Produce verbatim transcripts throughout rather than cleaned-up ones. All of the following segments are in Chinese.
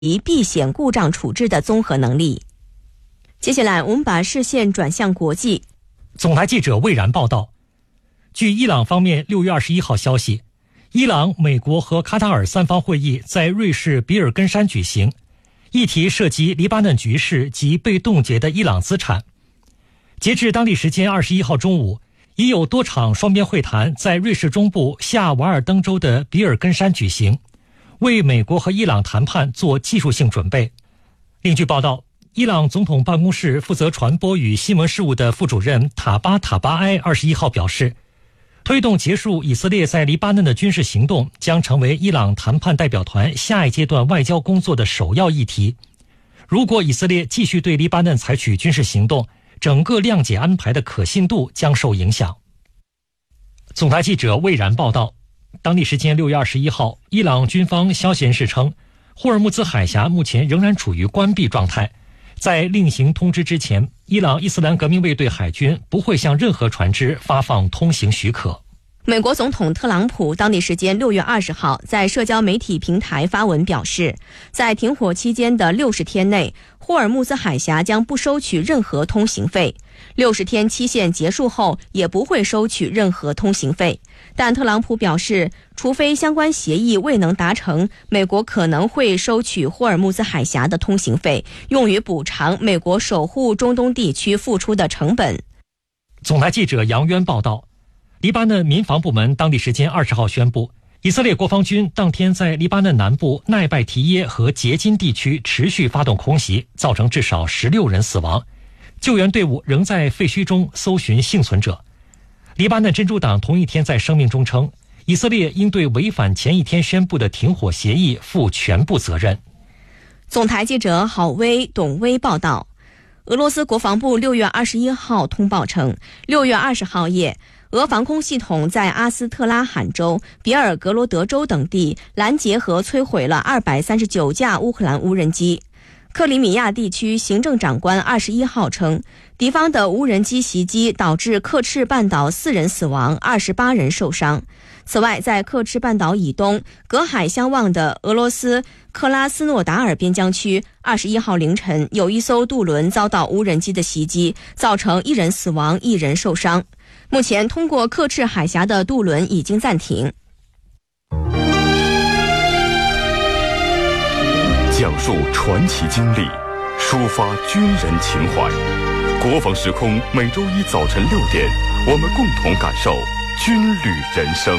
避险故障处置的综合能力。接下来我们把视线转向国际。 总台记者魏然报道，据伊朗方面六月二十一号消息，伊朗、美国和卡塔尔三方会议在瑞士比尔根山举行，议题涉及黎巴嫩局势及被冻结的伊朗资产。截至当地时间二十一号中午，已有多场双边会谈在瑞士中部下瓦尔登州的比尔根山举行，为美国和伊朗谈判做技术性准备。另据报道，伊朗总统办公室负责传播与新闻事务的副主任塔巴塔巴埃二十一号表示，推动结束以色列在黎巴嫩的军事行动将成为伊朗谈判代表团下一阶段外交工作的首要议题。如果以色列继续对黎巴嫩采取军事行动，整个谅解安排的可信度将受影响。总台记者魏然报道，当地时间六月二十一号，伊朗军方消息人士称，霍尔木兹海峡目前仍然处于关闭状态。在另行通知之前，伊朗伊斯兰革命卫队海军不会向任何船只发放通行许可。 美国总统特朗普当地时间六月二十号在社交媒体平台发文表示，在停火期间的六十天内，霍尔木兹海峡将不收取任何通行费。六十天期限结束后，也不会收取任何通行费。但特朗普表示，除非相关协议未能达成，美国可能会收取霍尔木兹海峡的通行费，用于补偿美国守护中东地区付出的成本。 总台记者杨渊报道，黎巴嫩民防部门当地时间二十号宣布，以色列国防军当天在黎巴嫩南部奈拜提耶和杰金地区持续发动空袭，造成至少十六人死亡。救援队伍仍在废墟中搜寻幸存者。黎巴嫩真主党同一天在声明中称，以色列应对违反前一天宣布的停火协议负全部责任。 总台记者郝威、董威报道，俄罗斯国防部六月二十一号通报称，六月二十号夜，俄防空系统在阿斯特拉罕州、别尔格罗德州等地拦截和摧毁了二百三十九架乌克兰无人机。克里米亚地区行政长官二十一号称，敌方的无人机袭击导致克赤半岛四人死亡，二十八人受伤。此外，在克赤半岛以东隔海相望的俄罗斯克拉斯诺达尔边疆区，二十一号凌晨有一艘渡轮遭到无人机的袭击，造成一人死亡，一人受伤。目前通过克赤海峡的渡轮已经暂停。 讲述传奇经历，抒发军人情怀。国防时空每周一早晨六点，我们共同感受军旅人生。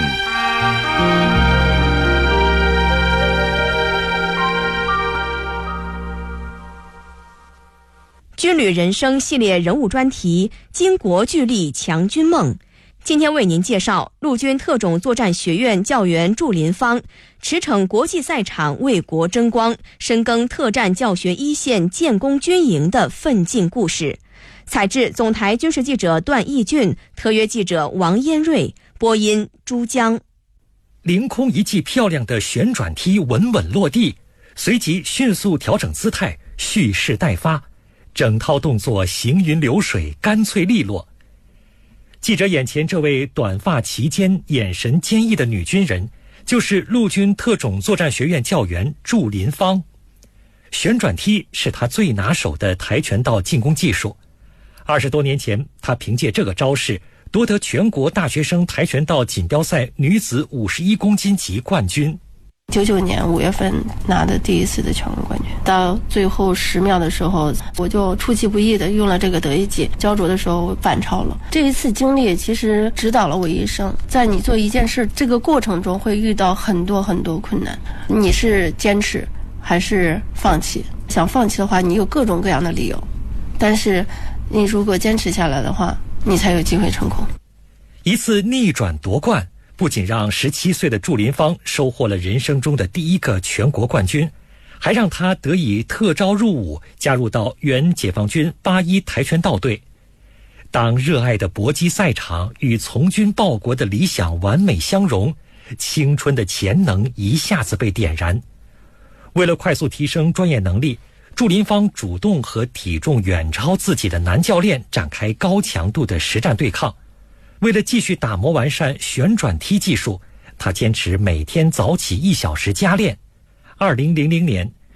军旅人生系列人物专题，巾帼具力强军梦。今天为您介绍陆军特种作战学院教员祝林芳驰骋国际赛场为国争光，深耕特战教学一线建功军营的奋进故事。采制总台军事记者段义俊，特约记者王嫣瑞，播音珠江。 凌空一记漂亮的旋转踢稳稳落地，随即迅速调整姿态，蓄势待发，整套动作行云流水，干脆利落。记者眼前这位短发齐肩、眼神坚毅的女军人，就是陆军特种作战学院教员祝林芳。旋转踢是她最拿手的跆拳道进攻技术。二十多年前，她凭借这个招式夺得全国大学生跆拳道锦标赛女子五十一公斤级冠军。 九九年五月份拿的第一次的全国冠军，到最后十秒的时候，我就出其不意的用了这个得意技，焦灼的时候反超了。这一次经历其实指导了我一生，在你做一件事这个过程中会遇到很多很多困难，你是坚持还是放弃？想放弃的话，你有各种各样的理由，但是你如果坚持下来的话，你才有机会成功。 一次逆转夺冠，不仅让十七岁的祝林芳收获了人生中的第一个全国冠军，还让她得以特招入伍，加入到原解放军八一跆拳道队。当热爱的搏击赛场与从军报国的理想完美相融，青春的潜能一下子被点燃。为了快速提升专业能力，祝林芳主动和体重远超自己的男教练展开高强度的实战对抗。为了继续打磨完善旋转踢技术，他坚持每天早起一小时加练。二零零零年，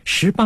十八。